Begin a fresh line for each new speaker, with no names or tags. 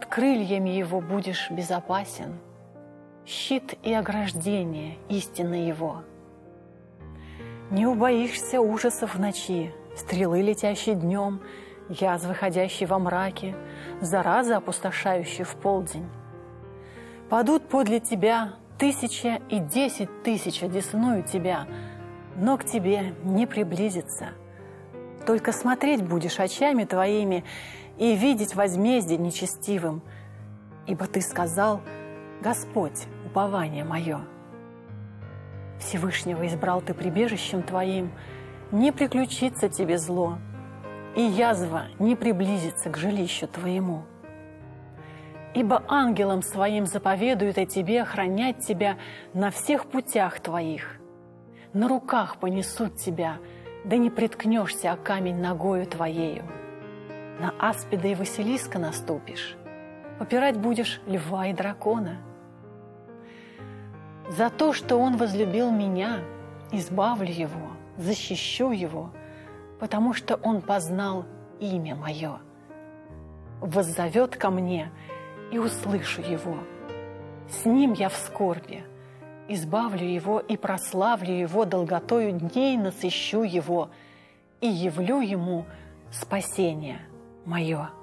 крыльями его будешь безопасен, щит и ограждение истины его. Не убоишься ужасов в ночи, стрелы, летящей днем, язвы, ходящей во мраке, заразы, опустошающей в полдень. Падут подле тебя 1000 и 10 000 одесную тебя, но к тебе не приблизится. Только смотреть будешь очами твоими и видеть возмездие нечестивым, ибо ты сказал: Господь, упование мое. Всевышнего избрал ты прибежищем твоим, не приключится тебе зло, и язва не приблизится к жилищу твоему. Ибо ангелам своим заповедует о тебе охранять тебя на всех путях твоих. На руках понесут тебя, да не приткнешься о камень ногою твоею. На аспида и Василиска наступишь, попирать будешь льва и дракона. За то, что он возлюбил меня, избавлю его, защищу его, потому что он познал имя мое. Воззовет ко мне, и услышу его. С ним я в скорби, избавлю его и прославлю его долготою дней, насыщу его и явлю ему спасение мое».